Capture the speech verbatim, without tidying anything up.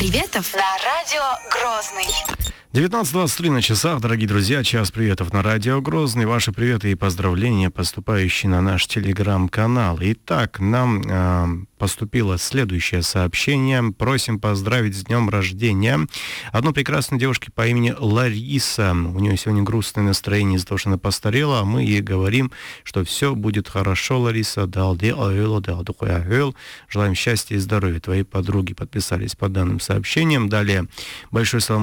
приветов на радио Грозный. девятнадцать двадцать три на часах, дорогие друзья, час приветов на радио Грозный. Ваши приветы и поздравления, поступающие на наш телеграм-канал. Итак, нам э, поступило следующее сообщение. Просим поздравить с днем рождения одну прекрасную девушку по имени Лариса. У нее сегодня грустное настроение из-за того, что она постарела, а мы ей говорим, что все будет хорошо, Лариса. Желаем счастья и здоровья. Твои подруги подписались под данным сообщением. Далее, большой салам